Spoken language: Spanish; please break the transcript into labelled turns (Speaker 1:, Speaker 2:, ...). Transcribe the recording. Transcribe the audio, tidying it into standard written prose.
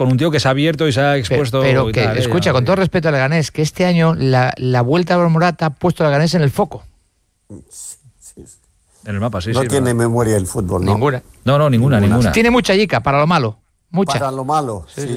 Speaker 1: con un tío que se ha abierto y se ha expuesto.
Speaker 2: Pero que, escucha, con todo respeto al Leganés, que este año la vuelta a Morata ha puesto al Leganés en el foco.
Speaker 1: En el mapa, sí.
Speaker 3: No tiene memoria el fútbol, ¿no?
Speaker 2: Ninguna.
Speaker 1: No, ninguna.
Speaker 2: Tiene mucha yica para lo malo. Mucha.
Speaker 3: Para lo malo, sí.